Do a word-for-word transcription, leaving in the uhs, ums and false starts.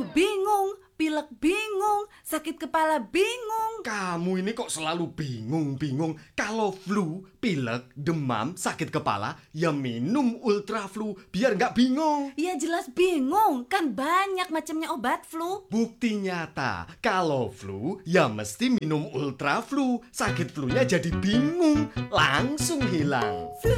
bingung, pilek bingung, sakit kepala bingung. Kamu ini kok selalu bingung-bingung. Kalau flu, pilek, demam, sakit kepala, ya minum Ultra Flu biar nggak bingung. Ya jelas bingung, kan banyak macamnya obat flu. Bukti nyata, kalau flu, ya mesti minum Ultra Flu. Sakit flunya jadi bingung, langsung hilang. Flu